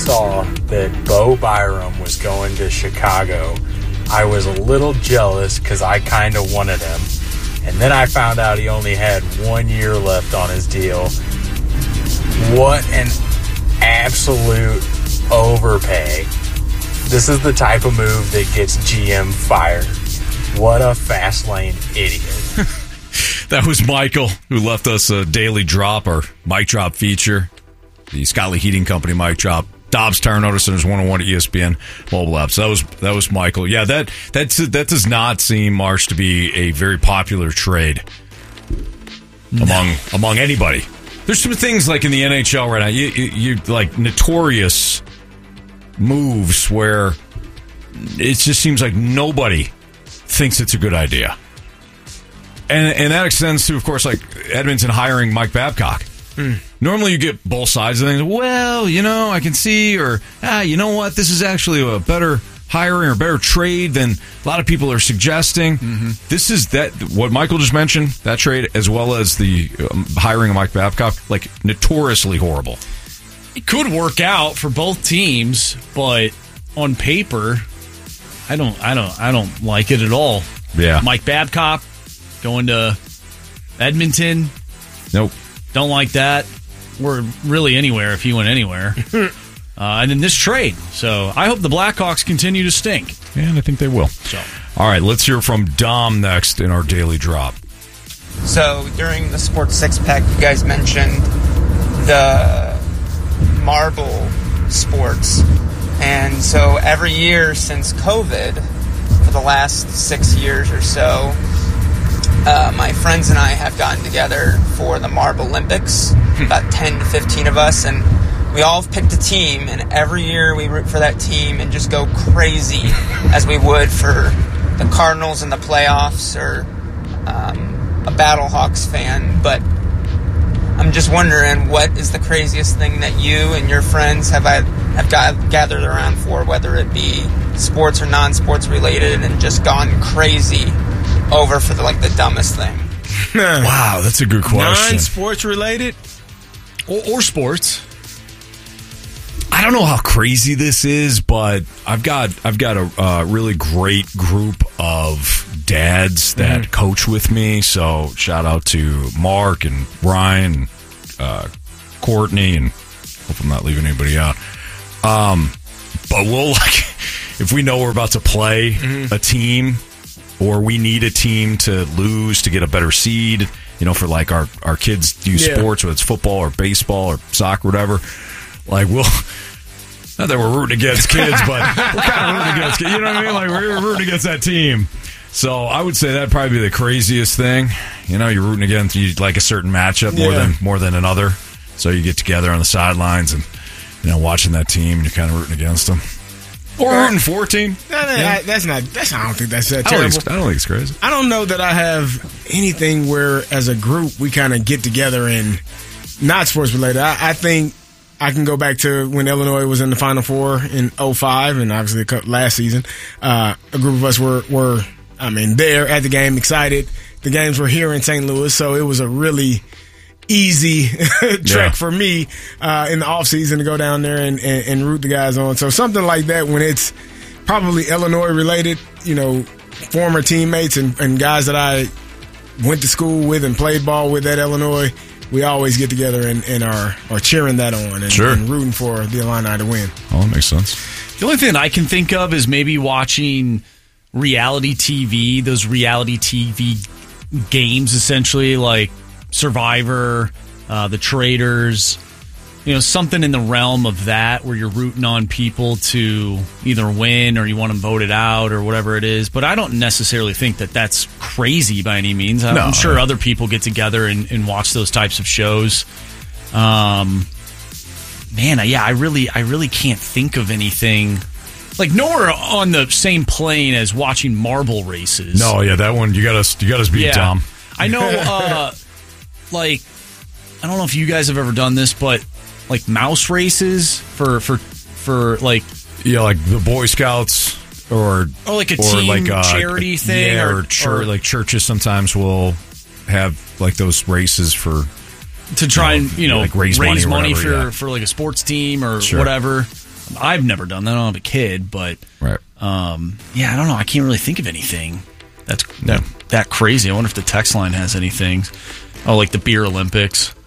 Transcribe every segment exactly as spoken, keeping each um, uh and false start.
saw that Bo Byram was going to Chicago, I was a little jealous because I kind of wanted him. And then I found out he only had one year left on his deal. What an absolute overpay. This is the type of move that gets G M fired. What a fast lane idiot. That was Michael, who left us a daily drop, our mic drop feature. The Scott Lee Heating Company mic drop. Dobbs Tire Notice Centers one oh one at E S P N mobile apps. That was that was Michael. Yeah, that that's that does not seem, Marsh, to be a very popular trade among no. among anybody. There's some things like in the N H L right now, you, you, you like notorious moves where it just seems like nobody thinks it's a good idea. And and that extends to, of course, like Edmonton hiring Mike Babcock. Mm. Normally you get both sides of things. Well, you know, I can see, or, ah, you know what, this is actually a better hiring or better trade than a lot of people are suggesting. Mm-hmm. This is that what Michael just mentioned, that trade, as well as the um, hiring of Mike Babcock, like notoriously horrible. It could work out for both teams, but on paper, I don't, I don't, I don't like it at all. Yeah, Mike Babcock going to Edmonton. Nope, don't like that. Or really anywhere if he went anywhere. uh, and then this trade. So I hope the Blackhawks continue to stink. And I think they will. So, all right, let's hear from Dom next in our daily drop. So during the Sports Six Pack, you guys mentioned the marble sports. And so every year since COVID, for the last six years or so, Uh, my friends and I have gotten together for the Marble Olympics, about ten to fifteen of us, and we all have picked a team, and every year we root for that team and just go crazy as we would for the Cardinals in the playoffs or um, a Battlehawks fan. But I'm just wondering, what is the craziest thing that you and your friends have have got, gathered around for, whether it be sports or non-sports related, and just gone crazy over for the, like the dumbest thing? Wow, that's a good question. Non-sports related or, or sports? I don't know how crazy this is, but I've got I've got a uh, really great group of dads that mm-hmm. coach with me. So shout out to Mark and Brian, uh, Courtney, and hope I'm not leaving anybody out. Um, but we'll like if we know we're about to play mm-hmm. a team, or we need a team to lose to get a better seed, you know, for like our, our kids do yeah. sports, whether it's football or baseball or soccer, whatever. Like, we'll, not that we're rooting against kids, but we're kind of rooting against kids. You know what I mean? Like, we're rooting against that team. So I would say that'd probably be the craziest thing. You know, you're rooting against, you like a certain matchup more yeah. than more than another. So you get together on the sidelines and, you know, watching that team, and you're kind of rooting against them. Or rooting for a team. No, no, yeah. I, that's not. That's. I don't think that's that I terrible. Don't I don't think it's crazy. I don't know that I have anything where, as a group, we kind of get together and not sports related. I, I think I can go back to when Illinois was in the Final Four in oh five, and obviously last season. Uh, a group of us were were, I mean, there at the game, excited. The games were here in Saint Louis, so it was a really easy trek yeah. for me uh, in the off season to go down there and, and, and root the guys on. So something like that, when it's probably Illinois related, you know, former teammates and, and guys that I went to school with and played ball with at Illinois, we always get together and, and are, are cheering that on and, sure. and rooting for the Illini to win. Oh, that makes sense. The only thing that I can think of is maybe watching reality T V, those reality T V games, essentially, like Survivor, uh, The Traitors, you know, something in the realm of that where you're rooting on people to either win or you want them voted out or whatever it is. But I don't necessarily think that that's crazy by any means. I'm, no. I'm sure other people get together and, and watch those types of shows. Um, man, yeah, I really, I really can't think of anything. Like, nowhere on the same plane as watching marble races. No, yeah, that one, you got us, you got us beat, yeah. Tom. I know, uh, like, I don't know if you guys have ever done this, but like mouse races for, for, for like, yeah, like the Boy Scouts or, or like a or team like a, charity thing, yeah, or, or, church, or like churches sometimes will have like those races for to try you know, and, you know, like raise, raise money, money whatever, for, yeah. for like a sports team or sure. whatever. I've never done that. I don't have a kid, but Right. um, yeah, I don't know. I can't really think of anything that's that, that crazy. I wonder if the text line has anything. Oh, like the beer Olympics.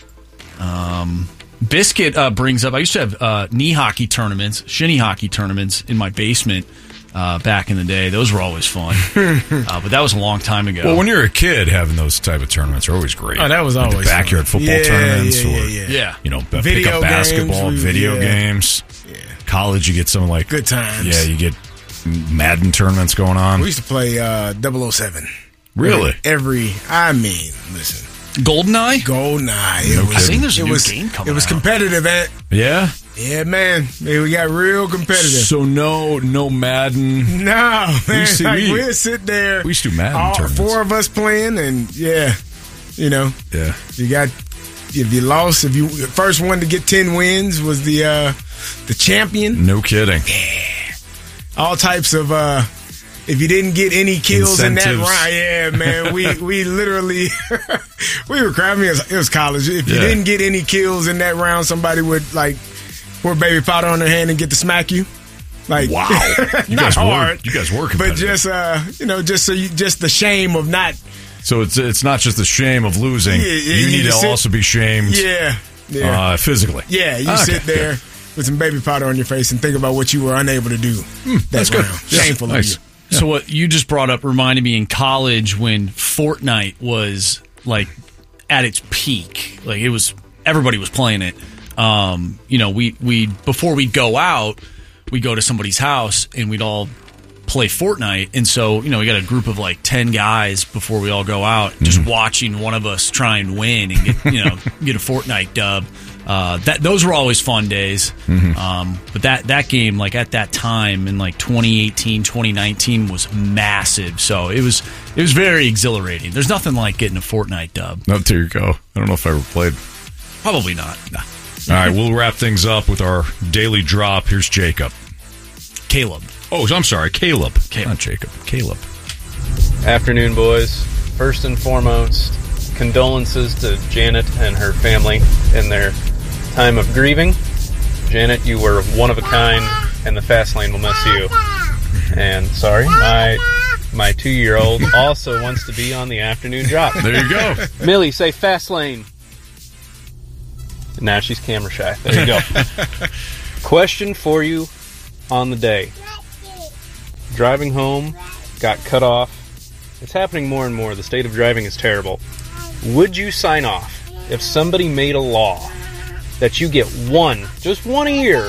Um, Biscuit uh, brings up, I used to have uh, knee hockey tournaments, shinny hockey tournaments in my basement uh, back in the day. Those were always fun. uh, but that was a long time ago. Well, when you're a kid, having those type of tournaments are always great. Oh, that was Like the always backyard fun. football Yeah, tournaments, yeah, or yeah, yeah. Yeah. you know, b- pick Video up basketball, games, we- video yeah. games. Yeah. College, you get some like Good times. Yeah, you get Madden tournaments going on. We used to play uh, double oh seven. Really? Every, I mean, listen. GoldenEye? GoldenEye. It No was, I think there's a it new was, game coming It was out. competitive, Ant. Yeah. Yeah, man. Man, we got real competitive. So no, no Madden. no, man. used to- like, we- we'd sit there. we used to do Madden all tournaments. Four of us playing, and yeah, you know, Yeah. you got, if you lost, if you, the first one to get ten wins was the, uh, the champion. No kidding. All types of, uh, if you didn't get any kills in that Incentives. round, yeah, man, we we literally we were crying. I mean, it was, it was college. If you Yeah. didn't get any kills in that round, somebody would like pour baby powder on their hand and get to smack you. Like, Wow. You not guys were- hard. you guys were but competitive. just uh, you know, just so you, just the shame of not, So it's it's not just the shame of losing. Yeah, yeah, you you need to sit- also be shamed yeah, yeah, uh, physically. yeah. You Okay, sit there good. with some baby powder on your face and think about what you were unable to do. that that's good. round. Yeah, Shameful nice. of you. So what you just brought up reminded me in college when Fortnite was like at its peak. Like it was, everybody was playing it. Um, you know, we we before we'd go out, we go to somebody's house and we'd all play Fortnite. And so, you know, we got a group of like ten guys before we all go out, just watching one of us try and win and get, you know, get a Fortnite dub. Uh, that those were always fun days. Um, but that, that game, like at that time in like twenty eighteen, twenty nineteen was massive. So it was, it was very exhilarating. There's nothing like getting a Fortnite dub. No, there you go. I don't know if I ever played. Probably not. Nah. All right, we'll wrap things up with our daily drop. Here's Jacob. Caleb. Oh, I'm sorry, Caleb. Caleb. Not Jacob. Caleb. Afternoon, boys. First and foremost, condolences to Janet and her family in their time of grieving. Janet, you were one of a kind, and the fast lane will miss you. And sorry, my my two-year-old also wants to be on the afternoon drop. There you go. Millie, say fast lane. Now she's camera shy. There you go. Question for you on the day. Driving home, got cut off. It's happening more and more. The state of driving is terrible. Would you sign off if somebody made a law that you get one, just one a year,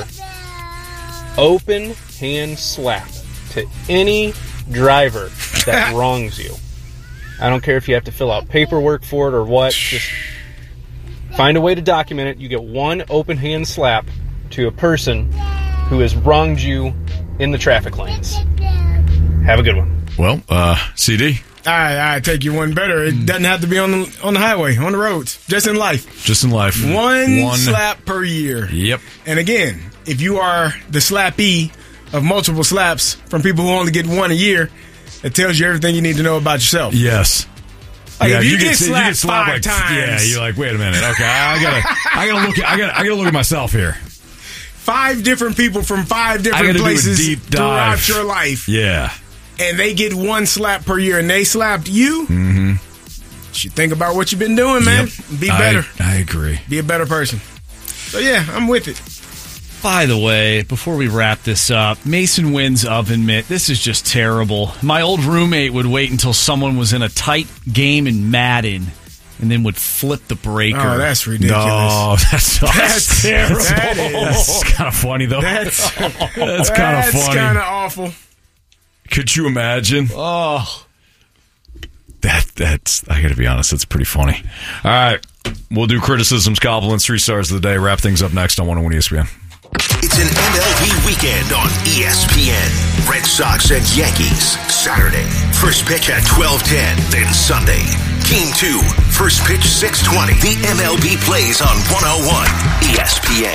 open hand slap to any driver that wrongs you? I don't care if you have to fill out paperwork for it or what. Just find a way to document it. You get one open hand slap to a person who has wronged you in the traffic lanes. Have a good one. Well, uh, C D, I I take you one better. It doesn't have to be on the on the highway, on the roads, just in life. just in life. One, slap per year. Yep. And again, if you are the slappee of multiple slaps from people who only get one a year, it tells you everything you need to know about yourself. Yes. Like, if you get s- slapped five like, times- Yeah, you're like, wait a minute. Okay, I gotta, I gotta look. At, I gotta, I gotta look at myself here. Five different people from five I different gotta do a places deep throughout dive. your life, Yeah. and they get one slap per year, and they slapped you. Mm-hmm. You should think about what you've been doing, man. Yep. Be I- better. I, agree. Be a better person. So yeah, I'm with it. By the way, before we wrap this up, Mason Wynn's oven mitt. This is just terrible. My old roommate would wait until someone was in a tight game in Madden and then would flip the breaker. Oh, that's ridiculous. No, that's, that's terrible. That is- That's kind of funny though. That's That's kind of that's funny. kind of awful. Could you imagine? Oh, That that's. I got to be honest. That's pretty funny. All right, we'll do criticisms, compliments, three stars of the day. Wrap things up next on one oh one E S P N. It's an M L B weekend on E S P N. Red Sox and Yankees, Saturday. First pitch at twelve ten, then Sunday. Game two, first pitch six twenty. The M L B plays on one oh one E S P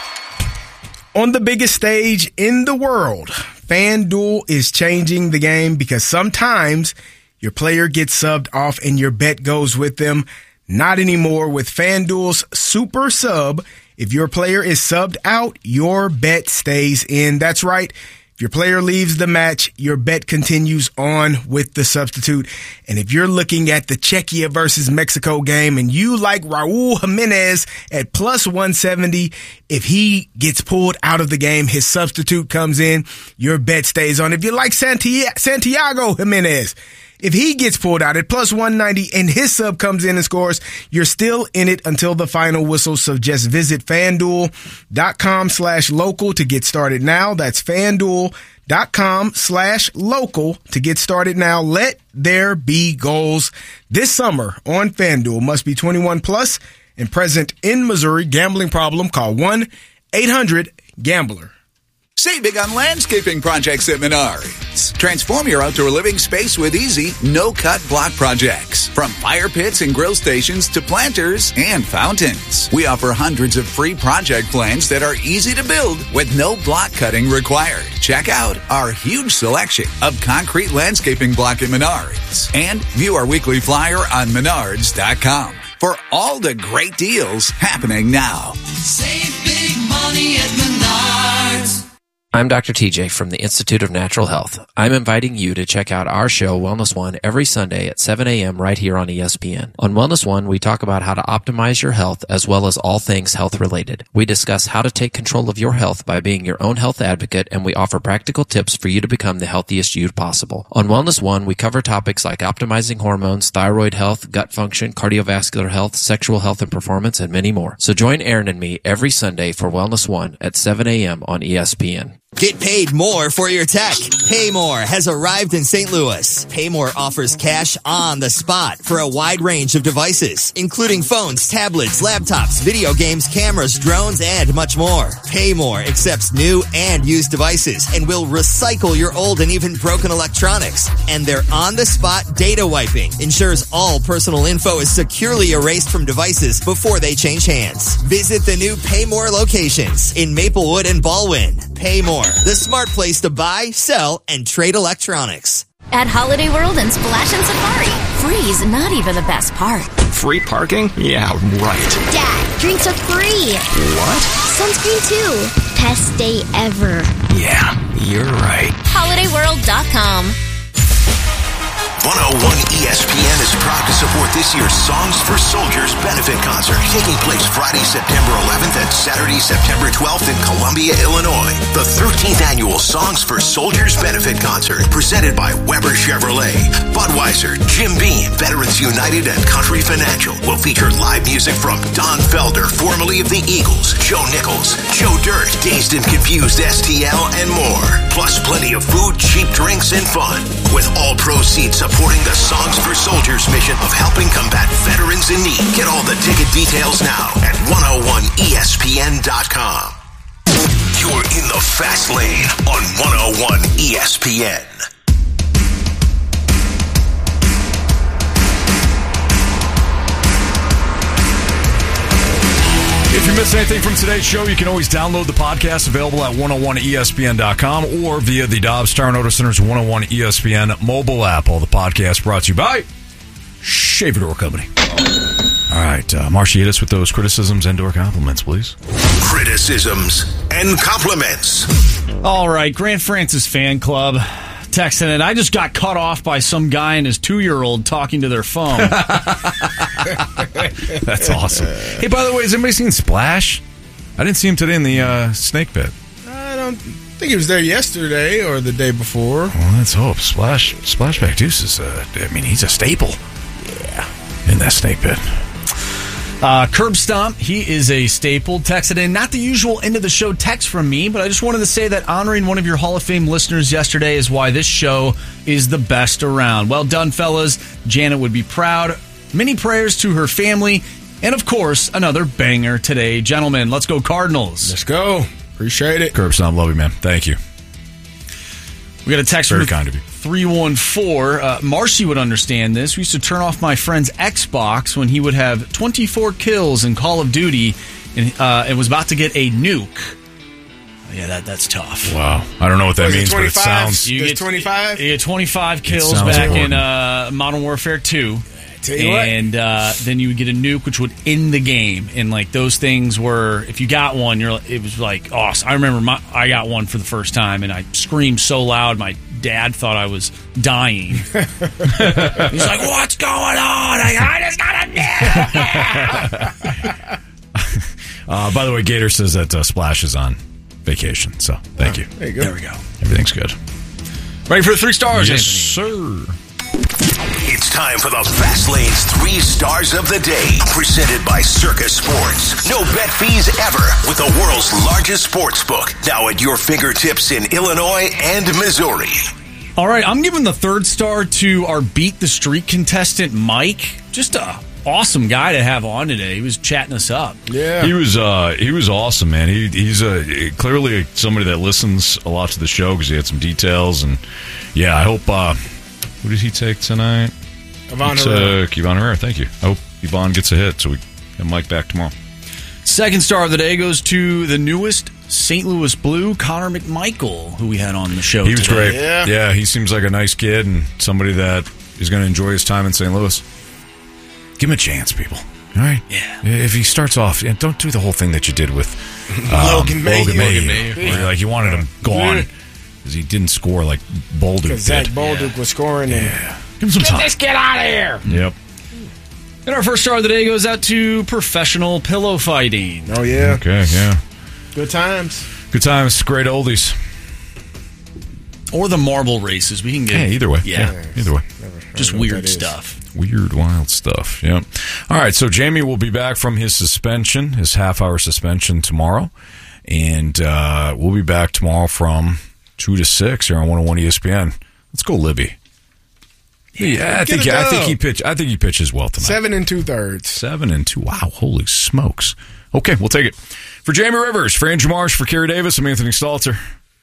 N. On the biggest stage in the world, FanDuel is changing the game because sometimes your player gets subbed off and your bet goes with them. Not anymore with FanDuel's Super Sub. If your player is subbed out, your bet stays in. That's right. If your player leaves the match, your bet continues on with the substitute. And if you're looking at the Czechia versus Mexico game and you like Raul Jimenez at plus one seventy, if he gets pulled out of the game, his substitute comes in, your bet stays on. If you like Santi- Santiago Jimenez, if he gets pulled out at plus one ninety and his sub comes in and scores, you're still in it until the final whistle. So just visit FanDuel.com slash local to get started now. That's FanDuel.com slash local to get started now. Let there be goals this summer on FanDuel. Must be twenty-one plus and present in Missouri. Gambling problem? Call one eight hundred gambler. Save big on landscaping projects at Menards. Transform your outdoor living space with easy, no-cut block projects. From fire pits and grill stations to planters and fountains. We offer hundreds of free project plans that are easy to build with no block cutting required. Check out our huge selection of concrete landscaping block at Menards. And view our weekly flyer on menards dot com for all the great deals happening now. Save big money at Menards. I'm Doctor T J from the Institute of Natural Health. I'm inviting you to check out our show, Wellness One, every Sunday at seven a.m. right here on E S P N. On Wellness One, we talk about how to optimize your health as well as all things health-related. We discuss how to take control of your health by being your own health advocate, and we offer practical tips for you to become the healthiest you possible. On Wellness One, we cover topics like optimizing hormones, thyroid health, gut function, cardiovascular health, sexual health and performance, and many more. So join Aaron and me every Sunday for Wellness One at seven a.m. on E S P N. Get paid more for your tech. Paymore has arrived in Saint Louis. Paymore offers cash on the spot for a wide range of devices, including phones, tablets, laptops, video games, cameras, drones, and much more. Paymore accepts new and used devices and will recycle your old and even broken electronics. And their on-the-spot data wiping ensures all personal info is securely erased from devices before they change hands. Visit the new Paymore locations in Maplewood and Baldwin. Paymore, the smart place to buy, sell, and trade electronics. At Holiday World and Splash and Safari, free's not even the best part. Free parking? Yeah, right. Dad, drinks are free. What? Sunscreen too. Best day ever. Yeah, you're right. holiday world dot com. one oh one E S P N is proud to support this year's Songs for Soldiers benefit concert, taking place Friday, September eleventh and Saturday, September twelfth in Columbia, Illinois. The thirteenth annual Songs for Soldiers benefit concert, presented by Weber Chevrolet, Budweiser, Jim Beam, Veterans United, and Country Financial, will feature live music from Don Felder, formerly of the Eagles, Joe Nichols, Joe Dirt, Dazed and Confused S T L, and more. Plus plenty of food, cheap drinks, and fun, with all proceeds supporting the Songs for Soldiers mission of helping combat veterans in need. Get all the ticket details now at one oh one E S P N dot com. You're in the fast lane on one oh one E S P N. If you missed anything from today's show, you can always download the podcast, available at one oh one E S P N dot com or via the Dobbs Tire Auto Center's one oh one E S P N mobile app. All the podcasts brought to you by Shaver Door Company. All right, uh, Marcia, hit us with those criticisms and or compliments, please. Criticisms and compliments. All right, Grant Francis fan club texting it. I just got cut off by some guy and his two-year-old talking to their phone. That's awesome. Hey, by the way, has anybody seen Splash? I didn't see him today in the uh, snake pit. I don't think he was there yesterday or the day before. Well, let's hope. Splash, Splashback Deuce is, uh, I mean, he's a staple. Yeah. In that snake pit. Uh, Curb Stomp, he is a staple. Texted in, not the usual end of the show text from me, but I just wanted to say that honoring one of your Hall of Fame listeners yesterday is why this show is the best around. Well done, fellas. Janet would be proud. Many prayers to her family. And, of course, another banger today. Gentlemen, let's go Cardinals. Let's go. Appreciate it. Curb Stomp, love you, man. Thank you. We got a text Very from kind of you. three one four. Uh, Marcy would understand this. We used to turn off my friend's Xbox when he would have twenty-four kills in Call of Duty and, uh, and was about to get a nuke. Yeah, that that's tough. Wow. I don't know what that Was it means, but it twenty-five? sounds... You There's get twenty-five? You get twenty-five kills sounds back important. in uh, Modern Warfare two. Tell you what. and uh, then you would get a nuke, which would end the game. And like those things were, if you got one, you're. It was like awesome. I remember my, I got one for the first time, and I screamed so loud, my dad thought I was dying. He's like, "What's going on? I, I just got a nuke!" uh, by the way, Gator says that uh, Splash is on vacation, so thank oh, you. There you go. There we go. Everything's good. Ready for the three stars? Yes, Anthony? sir. It's time for the Fast Lane's Three Stars of the Day, presented by Circus Sports. No bet fees ever with the world's largest sports book, now at your fingertips in Illinois and Missouri. All right, I'm giving the third star to our Beat the Street contestant, Mike. Just a awesome guy to have on today. He was chatting us up. Yeah, he was. Uh, he was awesome, man. He, he's a clearly somebody that listens a lot to the show because he had some details, and yeah, I hope. Uh, who did he take tonight? Yvonne he Herrera. took Yvonne Herrera. Thank you. I hope Yvonne gets a hit, so we get Mike back tomorrow. Second star of the day goes to the newest Saint Louis Blue, Connor McMichael, who we had on the show He was today. great. Yeah. yeah, he seems like a nice kid and somebody that is going to enjoy his time in Saint Louis. Give him a chance, people. All right? Yeah. If he starts off, and don't do the whole thing that you did with um, Logan May. Logan May. Logan May. Where you're like, you wanted him gone because he didn't score like Bolduc did. Zach Bolduc yeah. was scoring. And yeah. Give him some time. Get this kid out of here. Yep. And our first star of the day goes out to professional pillow fighting. Oh, yeah. Okay, yeah. Good times. Good times. Great oldies. Or the marble races. We can get Yeah, either way. Yeah. yeah either way. Just weird stuff. Weird, wild stuff. Yeah. All right. So Jamie will be back from his suspension, his half-hour suspension tomorrow, and uh, we'll be back tomorrow from two to six here on one oh one E S P N. Let's go, Libby. Yeah, I think I think he pitch. I think he pitches well tonight. Seven and two thirds. Seven and two. Wow, holy smokes! Okay, we'll take it. For Jamie Rivers, for Andrew Marsh, for Kerry Davis, I'm Anthony Stalter.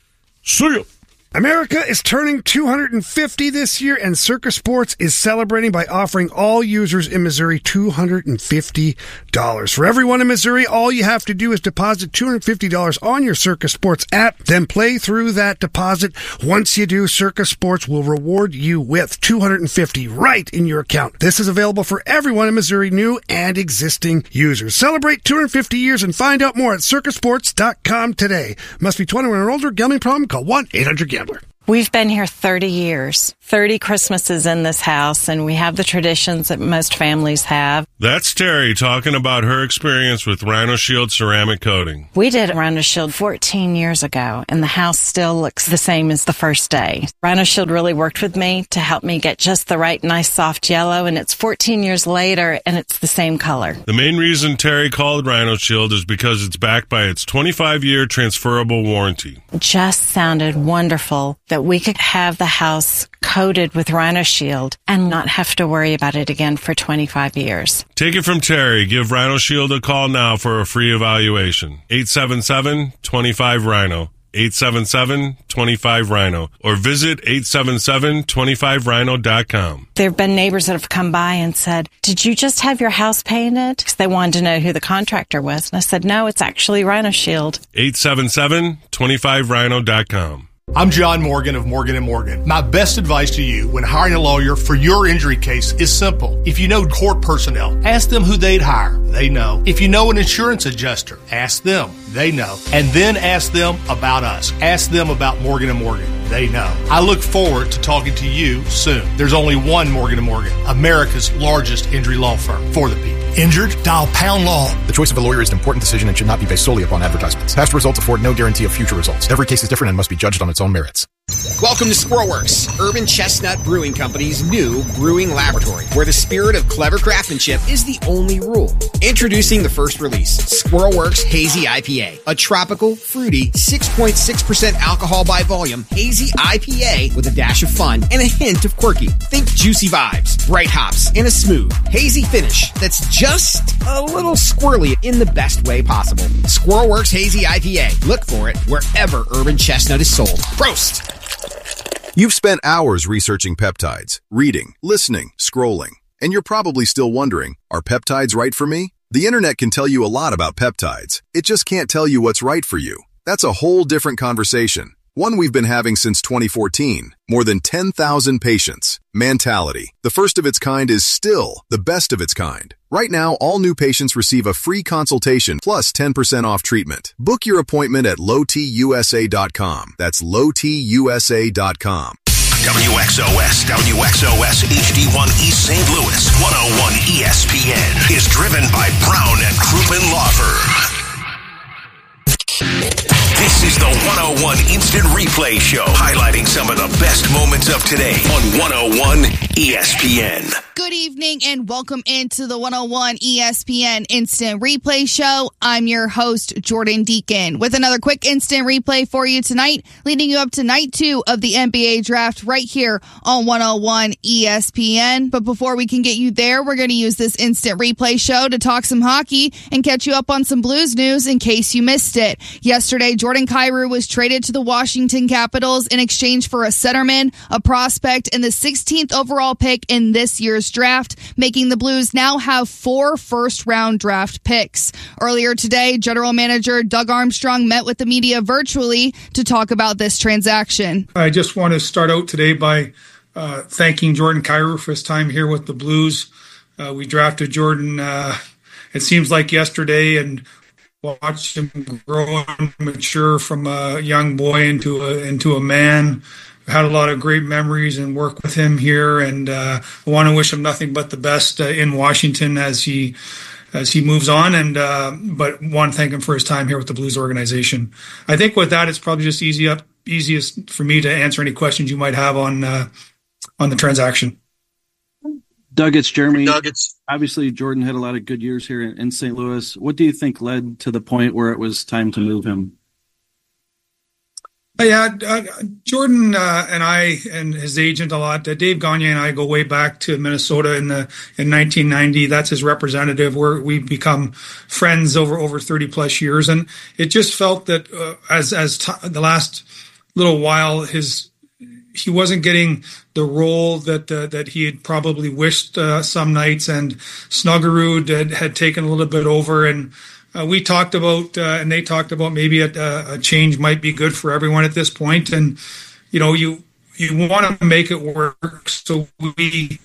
See ya. America is turning two hundred fifty this year, and Circus Sports is celebrating by offering all users in Missouri two hundred fifty dollars. For everyone in Missouri, all you have to do is deposit two hundred fifty dollars on your Circus Sports app, then play through that deposit. Once you do, Circus Sports will reward you with two hundred fifty dollars right in your account. This is available for everyone in Missouri, new and existing users. Celebrate two hundred fifty years and find out more at circus sports dot com today. Must be twenty-one or older. Gambling problem? Call one eight hundred gambler. We've been here thirty years, thirty Christmases in this house, and we have the traditions that most families have. That's Terry talking about her experience with Rhino Shield ceramic coating. We did Rhino Shield fourteen years ago, and the house still looks the same as the first day. Rhino Shield really worked with me to help me get just the right nice soft yellow, and it's fourteen years later, and it's the same color. The main reason Terry called Rhino Shield is because it's backed by its twenty-five year transferable warranty. It just sounded wonderful that we could have the house coated with Rhino Shield and not have to worry about it again for twenty-five years. Take it from Terry. Give Rhino Shield a call now for a free evaluation. eight seven seven, two five, Rhino. eight seven seven, two five, Rhino. Or visit eight seven seven, two five rhino dot com. There have been neighbors that have come by and said, "Did you just have your house painted?" Because they wanted to know who the contractor was. And I said, "No, it's actually Rhino Shield." eight seven seven, two five rhino dot com. I'm John Morgan of Morgan and Morgan. My best advice to you when hiring a lawyer for your injury case is simple. If you know court personnel, ask them who they'd hire. They know. If you know an insurance adjuster, ask them. They know. And then ask them about us. Ask them about Morgan and Morgan. They know. I look forward to talking to you soon. There's only one Morgan and Morgan, America's largest injury law firm for the people. Injured? Dial pound law. The choice of a lawyer is an important decision and should not be based solely upon advertisements. Past results afford no guarantee of future results. Every case is different and must be judged on its own merits. Welcome to Squirrelworks, Urban Chestnut Brewing Company's new brewing laboratory, where the spirit of clever craftsmanship is the only rule. Introducing the first release, Squirrelworks Hazy I P A, a tropical, fruity, six point six percent alcohol by volume hazy I P A with a dash of fun and a hint of quirky. Think juicy vibes, bright hops, and a smooth, hazy finish that's just a little squirrely in the best way possible. Squirrelworks Hazy I P A. Look for it wherever Urban Chestnut is sold. Prost! You've spent hours researching peptides, reading, listening, scrolling, and you're probably still wondering, are peptides right for me? The internet can tell you a lot about peptides. It just can't tell you what's right for you. That's a whole different conversation. One we've been having since twenty fourteen. More than ten thousand patients. Mentality. The first of its kind is still the best of its kind. Right now, all new patients receive a free consultation plus ten percent off treatment. Book your appointment at low t u s a dot com. That's low t u s a dot com. W X O S, W X O S H D one East Saint Louis, one oh one E S P N is driven by Brown and Crouppen Law Firm. This is the one oh one Instant Replay Show, highlighting some of the best moments of today on one oh one E S P N. Good evening and welcome into the one oh one E S P N Instant Replay Show. I'm your host, Jordan Deacon, with another quick instant replay for you tonight, leading you up to night two of the N B A draft right here on one oh one E S P N. But before we can get you there, we're going to use this instant replay show to talk some hockey and catch you up on some Blues news in case you missed it. Yesterday, Jordan Kyrou was traded to the Washington Capitals in exchange for a centerman, a prospect, and the sixteenth overall pick in this year's draft, making the Blues now have four first-round draft picks. Earlier today, General Manager Doug Armstrong met with the media virtually to talk about this transaction. I just want to start out today by uh, thanking Jordan Kyrou for his time here with the Blues. Uh, we drafted Jordan, uh, it seems like yesterday, and watched him grow and mature from a young boy into a, into a man. Had a lot of great memories and work with him here, and uh, I want to wish him nothing but the best uh, in Washington as he as he moves on. And uh, but want to thank him for his time here with the Blues organization. I think with that, it's probably just easy up easiest for me to answer any questions you might have on uh, on the transaction. Doug, it's Jeremy. Doug, it's obviously Jordan had a lot of good years here in, in Saint Louis. What do you think led to the point where it was time to move him? Yeah, uh, Jordan uh, and I and his agent a lot. Uh, Dave Gagne and I go way back to Minnesota in the in nineteen ninety. That's his representative. Where we've become friends over over thirty plus years, and it just felt that uh, as as t- the last little while, his he wasn't getting the role that uh, that he had probably wished uh, some nights, and Snuggerud had, had taken a little bit over, and uh, we talked about uh, and they talked about maybe a, a change might be good for everyone at this point, and you know you you want to make it work, so we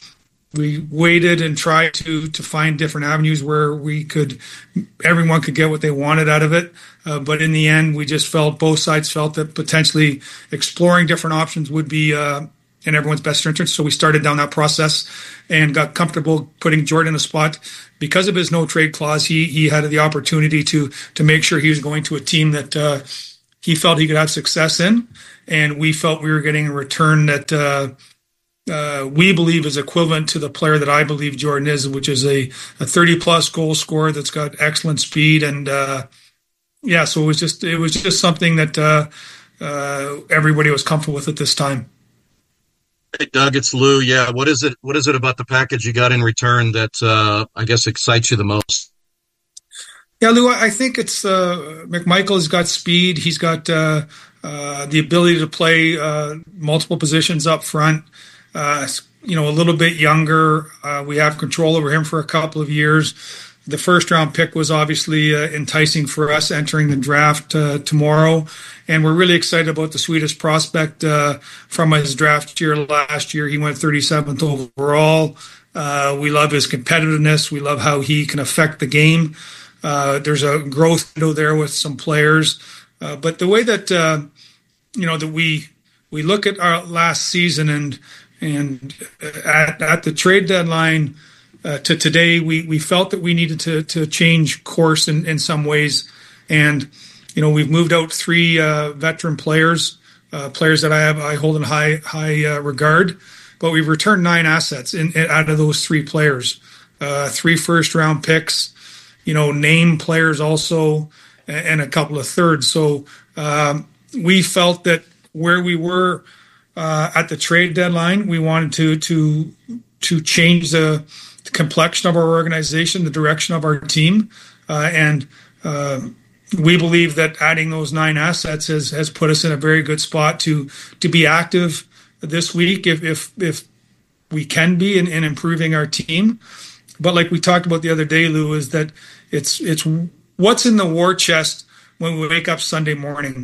we waited and tried to to find different avenues where we could everyone could get what they wanted out of it. Uh, but in the end, we just felt both sides felt that potentially exploring different options would be uh, in everyone's best interest. So we started down that process and got comfortable putting Jordan in a spot because of his no trade clause. He he had the opportunity to to make sure he was going to a team that uh, he felt he could have success in, and we felt we were getting a return that. Uh, Uh, we believe is equivalent to the player that I believe Jordan is, which is a, a thirty plus goal scorer that's got excellent speed. And, uh, yeah, so it was just, it was just something that, uh, uh, everybody was comfortable with at this time. Hey, Doug, it's Lou. Yeah. What is it, what is it about the package you got in return that, uh, I guess excites you the most? Yeah, Lou, I think it's, uh, McMichael's got speed. He's got, uh, uh, the ability to play, uh, multiple positions up front. Uh, you know, a little bit younger. Uh, we have control over him for a couple of years. The first round pick was obviously uh, enticing for us entering the draft uh, tomorrow. And we're really excited about the Swedish prospect uh, from his draft year last year. He went thirty-seventh overall. Uh, we love his competitiveness. We love how he can affect the game. Uh, there's a growth window there with some players. Uh, but the way that, uh, you know, that we, we look at our last season and, And at, at the trade deadline uh, to today, we, we felt that we needed to to change course in, in some ways. And, you know, we've moved out three uh, veteran players, uh, players that I have I hold in high high uh, regard. But we've returned nine assets in, in, out of those three players, uh, three first round picks, you know, name players also, and, and a couple of thirds. So um, we felt that where we were. Uh, at the trade deadline, we wanted to to to change the, the complexion of our organization, the direction of our team, uh, and uh, we believe that adding those nine assets has has put us in a very good spot to to be active this week, if if if we can be in, in improving our team. But like we talked about the other day, Lou, is that it's it's what's in the war chest when we wake up Sunday morning.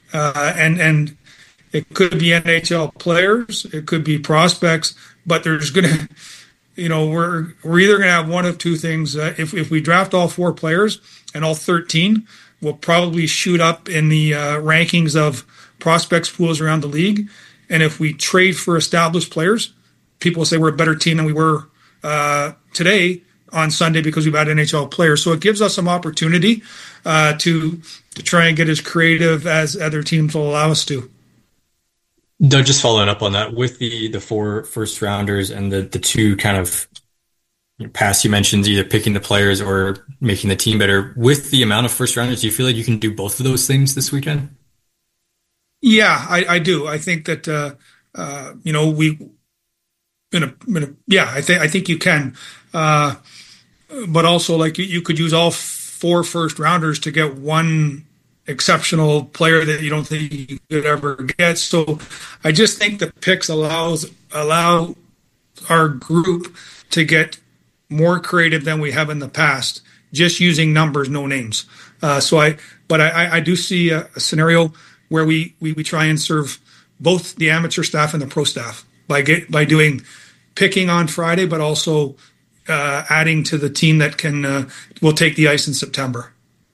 uh, and and it could be N H L players, it could be prospects, but there's going to, you know, we're we're either going to have one of two things. Uh, if if we draft all four players and all thirteen, we'll probably shoot up in the uh, rankings of prospects pools around the league. And if we trade for established players, people will say we're a better team than we were uh, today on Sunday because we've had N H L players. So it gives us some opportunity uh, to to try and get as creative as other teams will allow us to. Doug, just following up on that, with the the four first rounders and the the two kind of past you mentioned, either picking the players or making the team better, with the amount of first rounders, do you feel like you can do both of those things this weekend? Yeah, I, I do. I think that uh, uh, you know we in a, in a yeah, I think I think you can, uh, but also like you, you could use all four first rounders to get one exceptional player that you don't think you could ever get. So I just think the picks allows allow our group to get more creative than we have in the past, just using numbers, no names. Uh, so I, but I, I do see a, a scenario where we, we we try and serve both the amateur staff and the pro staff by get by doing picking on Friday, but also uh, adding to the team that can uh, will take the ice in September.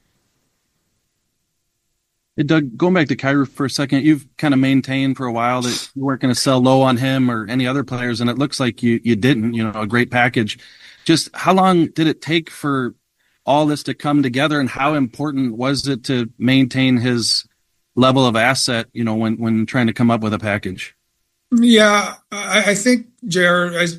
Hey, Doug, going back to Kyrou for a second, you've kind of maintained for a while that you weren't going to sell low on him or any other players, and it looks like you you didn't. You know, a great package. Just how long did it take for all this to come together, and how important was it to maintain his level of asset, you know, when, when trying to come up with a package? Yeah, I, I think, Jared, I,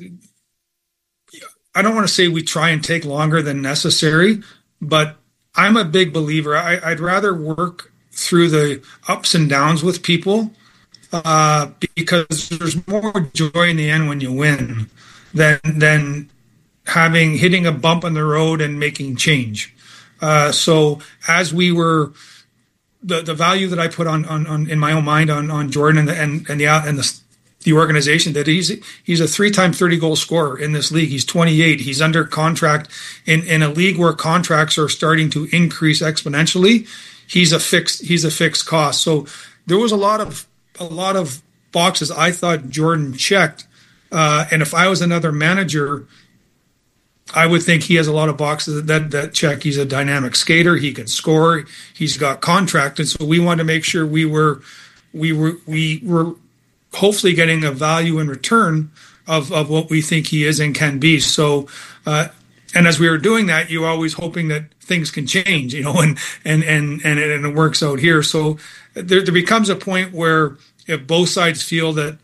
I don't want to say we try and take longer than necessary, but I'm a big believer. I, I'd rather work through the ups and downs with people uh, because there's more joy in the end when you win than than having hitting a bump on the road and making change. Uh, so as we were, the the value that I put on on, on in my own mind on on Jordan and the, and and the and the the organization, that he's he's a three-time thirty goal scorer in this league. He's twenty-eight. He's under contract in in a league where contracts are starting to increase exponentially. He's a fixed he's a fixed cost. So there was a lot of a lot of boxes I thought Jordan checked, uh, and if I was another manager, I would think he has a lot of boxes that that check. He's a dynamic skater. He can score. He's got contract, and so we wanted to make sure we were we were we were hopefully getting a value in return of of what we think he is and can be. So. Uh, And as we were doing that, you're always hoping that things can change, you know, and and and and it, and it works out here. So there, there becomes a point where if both sides feel that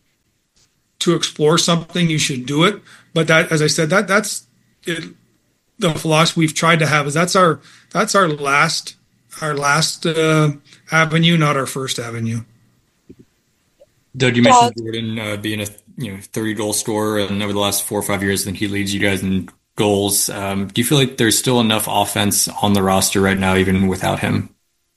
to explore something, you should do it. But that, as I said, that that's it, the philosophy we've tried to have is that's our that's our last our last uh, avenue, not our first avenue. Doug, you mentioned Jordan uh, being a you know thirty goal scorer, and over the last four or five years, I think he leads you guys in goals. Um, do you feel like there's still enough offense on the roster right now, even without him?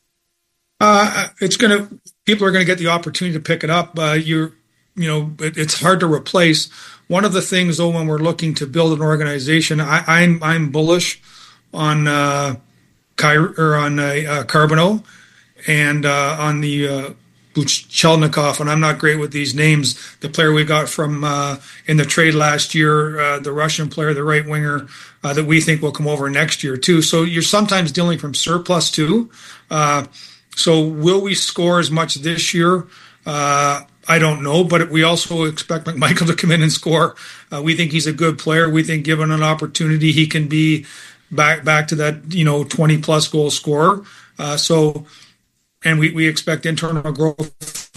Uh, it's going to, people are going to get the opportunity to pick it up. Uh, you're, you know, it, it's hard to replace. One of the things though, when we're looking to build an organization, I, I'm, I'm bullish on, uh, Ky- or on, uh, uh Carbonneau and, uh, on the, uh, Buchelnikov, and I'm not great with these names. The player we got from uh, in the trade last year, uh, the Russian player, the right winger, uh, that we think will come over next year too. So you're sometimes dealing from surplus too. Uh, so will we score as much this year? Uh, I don't know, but we also expect McMichael to come in and score. Uh, we think he's a good player. We think given an opportunity, he can be back back to that you know twenty plus goal scorer. Uh, so. And we, we expect internal growth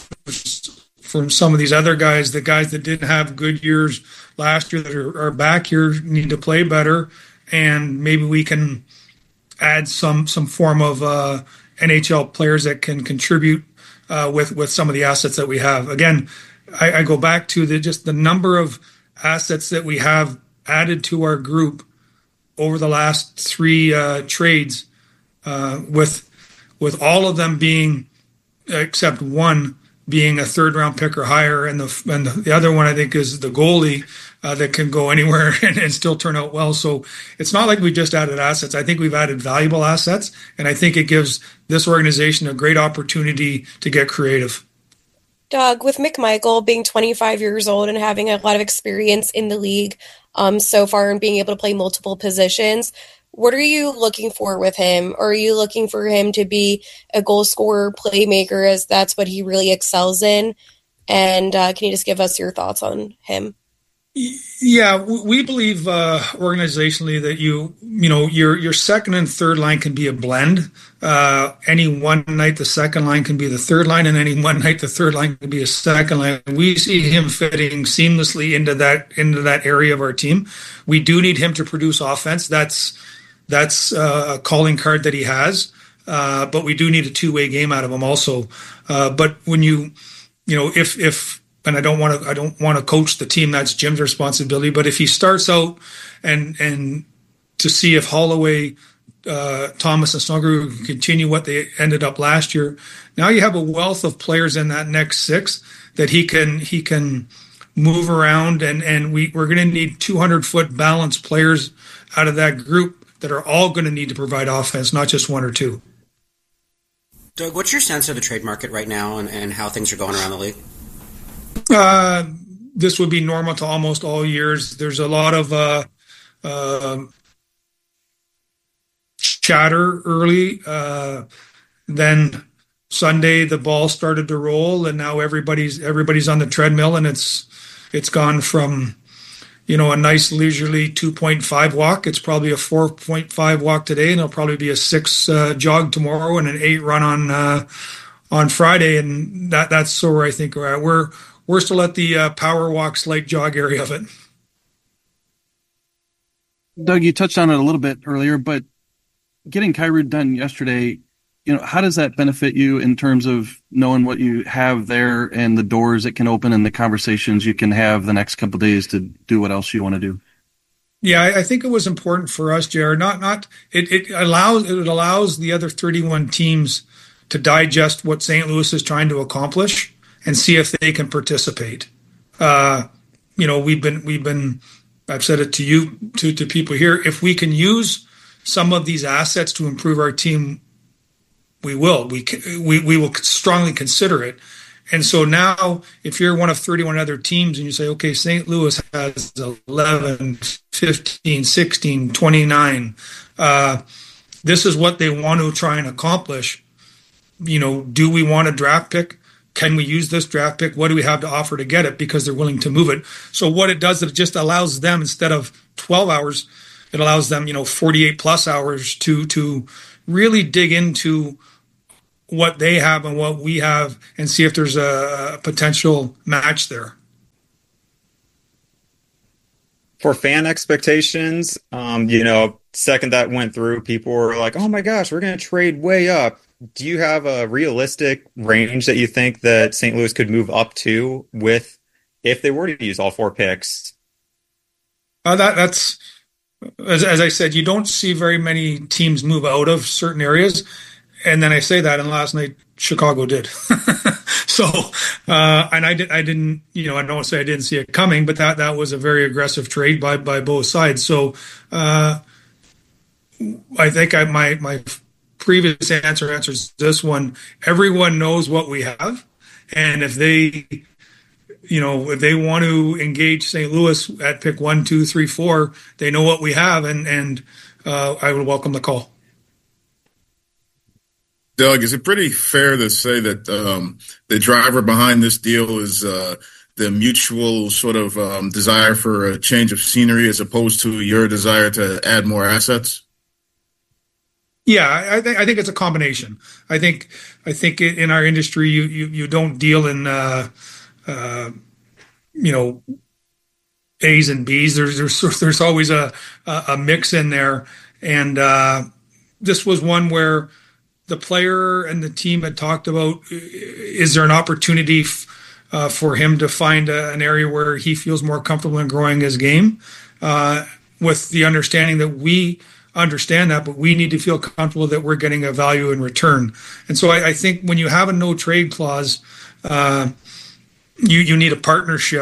from some of these other guys. The guys that didn't have good years last year that are, are back here need to play better. And maybe we can add some some form of uh, N H L players that can contribute uh, with, with some of the assets that we have. Again, I, I go back to the just the number of assets that we have added to our group over the last three uh, trades uh, with with all of them being, except one, being a third round pick or higher, and the and the other one I think is the goalie. uh, that can go anywhere and, and still turn out well. So it's not like we just added assets. I think we've added valuable assets, and I think it gives this organization a great opportunity to get creative. Doug, with McMichael being twenty-five years old and having a lot of experience in the league um, so far and being able to play multiple positions, what are you looking for with him? Or are you looking for him to be a goal scorer, playmaker, as that's what he really excels in? And uh, can you just give us your thoughts on him? Yeah, we believe uh, organizationally that you, you know, your your second and third line can be a blend. Uh, any one night, the second line can be the third line, and any one night, the third line can be a second line. We see him fitting seamlessly into that into that area of our team. We do need him to produce offense. That's that's uh, a calling card that he has, uh, but we do need a two way game out of him also. Uh, but when you, you know, if if and I don't want to I don't want to coach the team. That's Jim's responsibility. But if he starts out and and to see if Holloway, uh, Thomas, and Snuggerud can continue what they ended up last year, now you have a wealth of players in that next six that he can he can move around, and and we we're going to need two hundred foot balanced players out of that group that are all going to need to provide offense, not just one or two. Doug, what's your sense of the trade market right now and, and how things are going around the league? Uh, this would be normal to almost all years. There's a lot of uh, uh, chatter early. Uh, then Sunday, the ball started to roll, and now everybody's everybody's on the treadmill, and it's it's gone from, you know, a nice leisurely two point five walk. It's probably a four point five walk today, and it'll probably be a six uh, jog tomorrow, and an eight run on uh, on Friday, and that that's so where I think we're at. We're We're still at the uh, power walk, slight jog area of it. Doug, you touched on it a little bit earlier, but getting Kyrou done yesterday, you know, how does that benefit you in terms of knowing what you have there and the doors it can open and the conversations you can have the next couple of days to do what else you want to do? Yeah, I, I think it was important for us, Jared. Not, not it. It allows it allows the other thirty-one teams to digest what Saint Louis is trying to accomplish and see if they can participate. Uh, you know, we've been, we've been, I've said it to you, to, to people here, if we can use some of these assets to improve our team, we will. We, we, we will strongly consider it. And so now, if you're one of thirty-one other teams and you say, okay, Saint Louis has eleven, fifteen, sixteen, twenty-nine, uh, this is what they want to try and accomplish. You know, do we want a draft pick? Can we use this draft pick? What do we have to offer to get it? Because they're willing to move it. So what it does, it just allows them, instead of twelve hours, it allows them, you know, forty-eight plus hours to to really dig into what they have and what we have and see if there's a potential match there. For fan expectations, um, you know, second that went through, people were like, oh my gosh, we're going to trade way up. Do you have a realistic range that you think that Saint Louis could move up to with if they were to use all four picks? Uh, that that's as, as I said, you don't see very many teams move out of certain areas, and then I say that, and last night Chicago did. so, uh, and I did, I didn't, you know, I don't say I didn't see it coming, but that that was a very aggressive trade by by both sides. So, uh, I think I my my. previous answer answers this one. Everyone knows what we have, and if they, you know, if they want to engage Saint Louis at pick one, two, three, four, they know what we have, and and uh, I would welcome the call. Doug, is it pretty fair to say that um, the driver behind this deal is uh, the mutual sort of um, desire for a change of scenery as opposed to your desire to add more assets? Yeah, I think I think it's a combination. I think I think in our industry, you you, you don't deal in uh, uh, you know A's and B's. There's there's there's always a a mix in there, and uh, this was one where the player and the team had talked about: is there an opportunity f- uh, for him to find a, an area where he feels more comfortable in growing his game, uh, with the understanding that we understand that, but we need to feel comfortable that we're getting a value in return. And so I, I think when you have a no trade clause, uh, you you need a partnership,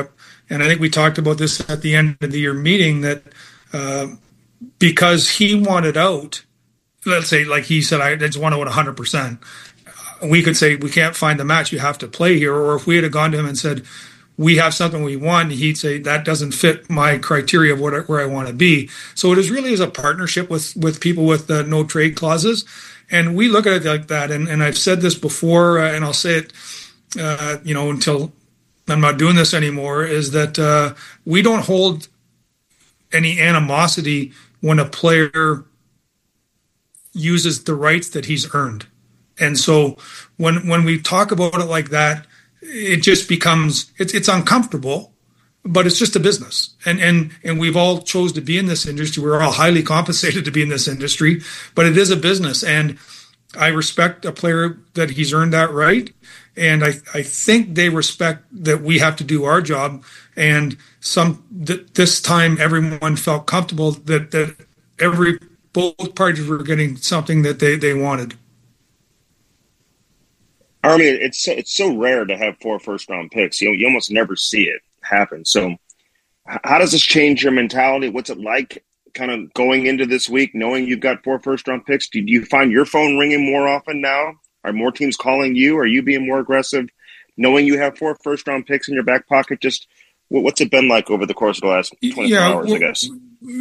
And I think we talked about this at the end of the year meeting that uh, because he wanted out, let's say, like he said, I just want to win one hundred percent. We could say, we can't find the match, you have to play here. Or if we had gone to him and said, we have something we want, he'd say, that doesn't fit my criteria of what I, where I want to be. So it is really is a partnership with, with people with uh, no trade clauses. And we look at it like that. And, and I've said this before, uh, and I'll say it, uh, you know, until I'm not doing this anymore, is that uh, we don't hold any animosity when a player uses the rights that he's earned. And so when when we talk about it like that, it just becomes, it's it's uncomfortable, but it's just a business. And and and we've all chose to be in this industry. We're all highly compensated to be in this industry, but it is a business. And I respect a player that he's earned that right. And I, I think they respect that we have to do our job. And some th- this time everyone felt comfortable that, that every both parties were getting something that they, they wanted. I mean, it's so, it's so rare to have four first round picks. You you almost never see it happen. So, how does this change your mentality? What's it like, kind of going into this week, knowing you've got four first round picks? Do you find your phone ringing more often now? Are more teams calling you? Are you being more aggressive, knowing you have four first round picks in your back pocket? Just what's it been like over the course of the last twenty-four yeah, hours? well, I guess.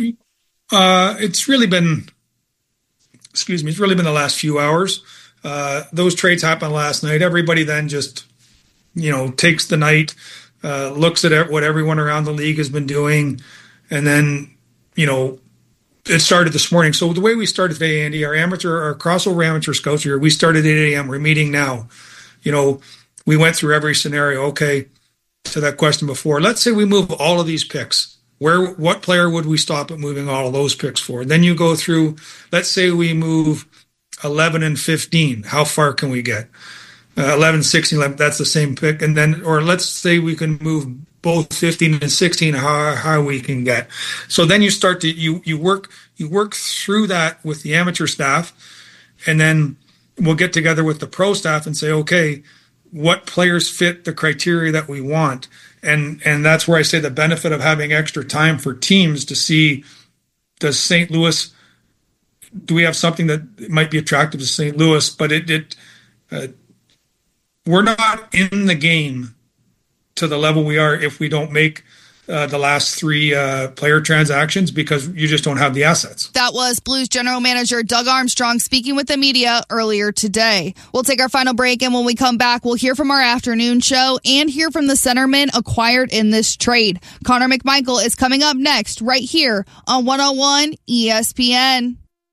Uh, it's really been, excuse me, it's really been the last few hours. Uh, those trades happened last night. Everybody then just, you know, takes the night, uh, looks at what everyone around the league has been doing, and then, you know, it started this morning. So the way we started today, Andy, our amateur, our crossover amateur scouts here, we started at eight a.m. We're meeting now. You know, we went through every scenario. Okay, to that question before, let's say we move all of these picks. Where, what player would we stop at moving all of those picks for? Then you go through, let's say we move eleven and fifteen. How far can we get? Uh, eleven, sixteen, eleven, that's the same pick. And then, or let's say we can move both fifteen and sixteen, how, how we can get. So then you start to, you, you work, you work through that with the amateur staff, and then we'll get together with the pro staff and say, okay, what players fit the criteria that we want? And, and that's where I say the benefit of having extra time for teams to see, does Saint Louis, do we have something that might be attractive to Saint Louis? But it, it uh, we're not in the game to the level we are if we don't make uh, the last three uh, player transactions, because you just don't have the assets. That was Blues general manager Doug Armstrong speaking with the media earlier today. We'll take our final break, and when we come back, we'll hear from our afternoon show and hear from the centerman acquired in this trade. Connor McMichael is coming up next right here on one oh one E S P N.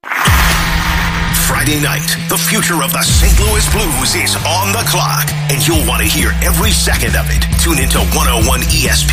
Friday night, the future of the Saint Louis Blues is on the clock, and you'll want to hear every second of it. Tune into one oh one E S P